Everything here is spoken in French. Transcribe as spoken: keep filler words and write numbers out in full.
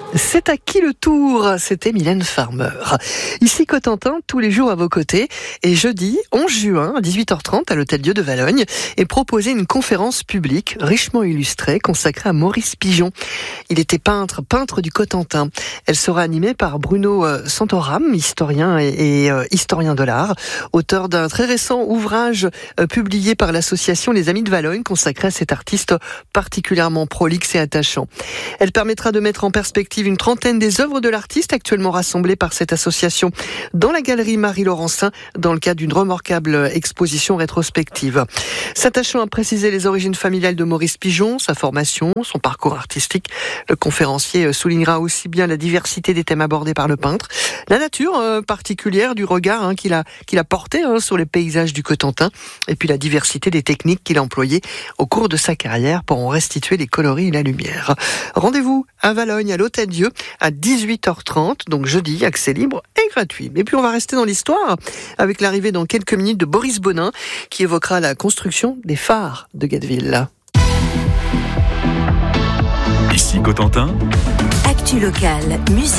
C'est à qui le tour? C'était Mylène Farmer. Ici Cotentin, tous les jours à vos côtés. Et jeudi onze juin à dix-huit heures trente à l'Hôtel Dieu de Valognes est proposée une conférence publique richement illustrée consacrée à Maurice Pigeon. Il était peintre, peintre du Cotentin. Elle sera animée par Bruno Santoram, historien et, et euh, historien de l'art, auteur d'un très récent ouvrage euh, publié par l'association Les Amis de Valognes consacré à cet artiste particulièrement prolixe et attachant. Elle permettra de mettre en perspective une trentaine des œuvres de l'artiste actuellement rassemblées par cette association dans la galerie Marie-Laurencin dans le cadre d'une remarquable exposition rétrospective. S'attachant à préciser les origines familiales de Maurice Pigeon, sa formation, son parcours artistique, le conférencier soulignera aussi bien la diversité des thèmes abordés par le peintre, la nature euh, particulière du regard hein, qu'il a, qu'il a porté hein, sur les paysages du Cotentin, et puis la diversité des techniques qu'il a employées au cours de sa carrière pour en restituer les coloris et la lumière. Rendez-vous à Valognes, à l'Hôtel Dieu, à dix-huit heures trente, donc jeudi, accès libre et gratuit. Et puis on va rester dans l'histoire avec l'arrivée dans quelques minutes de Boris Bonin qui évoquera la construction des phares de Guetteville. Ici Cotentin. Actu locale, musique.